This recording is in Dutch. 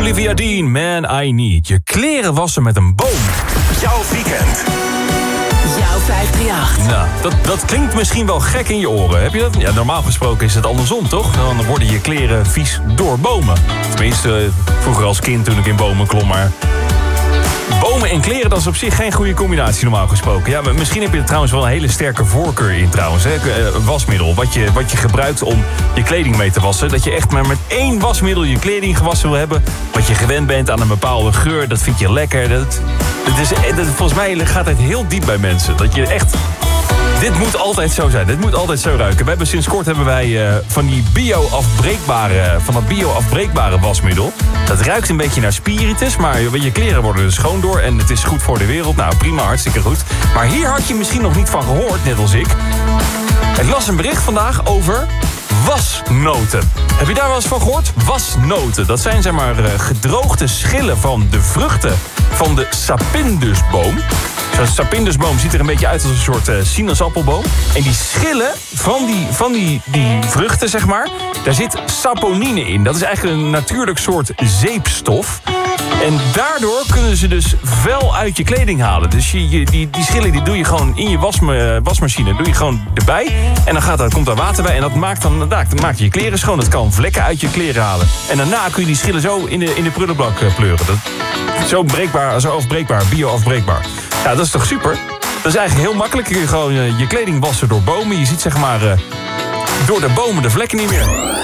Olivia Dean, Man I Need. Je kleren wassen met een boom. Jouw weekend. Jouw 538. Nou, dat klinkt misschien wel gek in je oren. Heb je dat? Ja, normaal gesproken is het andersom, toch? Dan worden je kleren vies door bomen. Tenminste, vroeger als kind toen ik in bomen klom, maar... Bomen en kleren, dat is op zich geen goede combinatie normaal gesproken. Ja, maar misschien heb je er trouwens wel een hele sterke voorkeur in trouwens. Hè? Wasmiddel, wat je gebruikt om je kleding mee te wassen. Dat je echt maar met 1 wasmiddel je kleding gewassen wil hebben. Wat je gewend bent aan een bepaalde geur, dat vind je lekker. Volgens mij gaat het heel diep bij mensen. Dat je echt... Dit moet altijd zo zijn. Dit moet altijd zo ruiken. Sinds kort hebben wij van dat bio-afbreekbare wasmiddel. Dat ruikt een beetje naar spiritus, maar je kleren worden er schoon door en het is goed voor de wereld. Nou, prima, hartstikke goed. Maar hier had je misschien nog niet van gehoord, net als ik. Ik las een bericht vandaag over wasnoten. Heb je daar wel eens van gehoord? Wasnoten, dat zijn zeg maar gedroogde schillen van de vruchten van de sapindusboom. Zo'n sapindusboom ziet er een beetje uit als een soort sinaasappelboom. En die schillen van die vruchten, zeg maar, daar zit saponine in. Dat is eigenlijk een natuurlijk soort zeepstof. En daardoor kunnen ze dus vuil uit je kleding halen. Dus die schillen die doe je gewoon in je wasmachine. Doe je gewoon erbij. En dan komt daar water bij. En dat maakt je kleren schoon. Dat kan vlekken uit je kleren halen. En daarna kun je die schillen zo in de prullenbak pleuren. Zo afbreekbaar, bio-afbreekbaar. Ja, dat is toch super? Dat is eigenlijk heel makkelijk. Je kun gewoon je kleding wassen door bomen. Je ziet zeg maar door de bomen de vlekken niet meer.